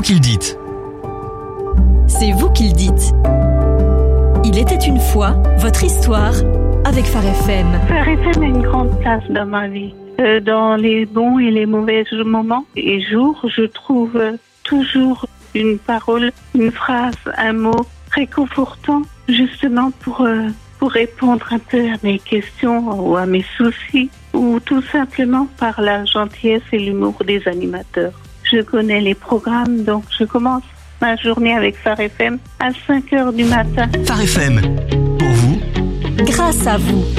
qui le dites. C'est vous qui le dites. Il était une fois votre histoire avec Phare FM. Phare FM a une grande place dans ma vie. Dans les bons et les mauvais moments et jours, je trouve toujours une parole, une phrase, un mot réconfortant, justement pour répondre un peu à mes questions ou à mes soucis, ou tout simplement par la gentillesse et l'humour des animateurs. Je connais les programmes, donc je commence ma journée avec Phare FM à 5h du matin. Phare FM, pour vous, Grâce à vous.